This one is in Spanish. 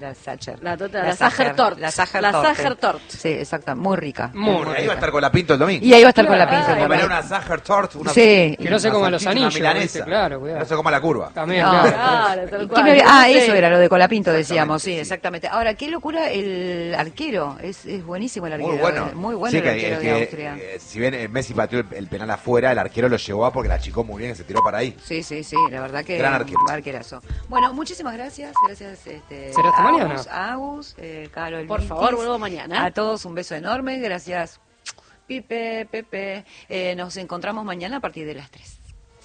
La Sacher. La Sacher-Tort. La Sacher-Tort. La Sacher-Tort. Sí, exacto, muy rica. Muy ahí va a estar con la Pinto el domingo. Y ahí va a estar con la pinza. Va a comer una Sacher-Tort, sí. Que no se coma los salchicha, anillos, una milanesa. ¿viste? Claro, cuidado. No se coma la curva. También, No, claro. tal ¿Qué cual. me había- Sí. eso era lo de Colapinto, decíamos, sí, sí. exactamente. Ahora, qué locura el arquero, es buenísimo el arquero. Muy bueno. Muy bueno Sí, el que, arquero de Austria. si bien Messi pateó el penal afuera, el arquero lo llevó a porque la achicó muy bien y se tiró para ahí. Sí, la verdad que Gran arquero. arquerazo. Bueno, muchísimas gracias, ¿Será hasta mañana? Agus, Carol, Por favor, vuelvo mañana. A todos un beso enorme, gracias Pipe, Pepe. Nos encontramos mañana a partir de las 3.